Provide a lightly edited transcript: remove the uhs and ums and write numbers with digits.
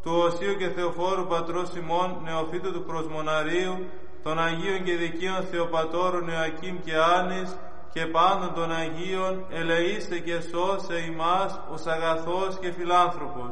του Οσίου και Θεοφόρου Πατρός ημών, νεοφύτου του Προσμοναρίου, των Αγίων και Δικαίων Θεοπατώρων Ιωακήμ και Άννης, και πάντων των Αγίων, ελεήστε και σώσε ημάς ως αγαθός και φιλάνθρωπος.